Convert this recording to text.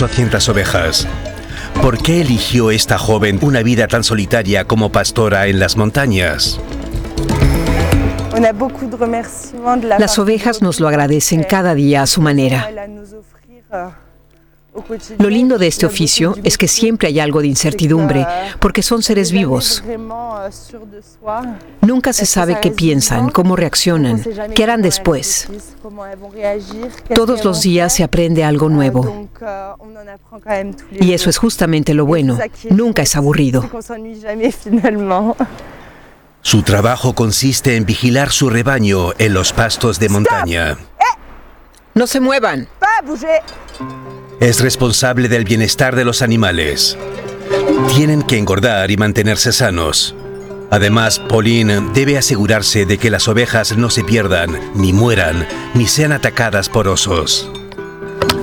800 ovejas. ¿Por qué eligió esta joven una vida tan solitaria como pastora en las montañas? Las ovejas nos lo agradecen cada día a su manera. Lo lindo de este oficio es que siempre hay algo de incertidumbre, porque son seres vivos. Nunca se sabe qué piensan, cómo reaccionan, qué harán después. Todos los días se aprende algo nuevo. Y eso es justamente lo bueno. Nunca es aburrido. Su trabajo consiste en vigilar su rebaño en los pastos de montaña. ¡No se muevan! Es responsable del bienestar de los animales. Tienen que engordar y mantenerse sanos. Además, Pauline debe asegurarse de que las ovejas no se pierdan, ni mueran, ni sean atacadas por osos.